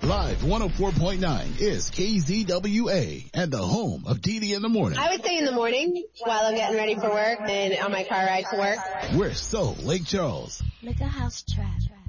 Live 104.9 is KZWA and the home of DD in the morning. I would say in the morning while I'm getting ready for work and on my car ride to work. We're so Lake Charles. Like a house trap.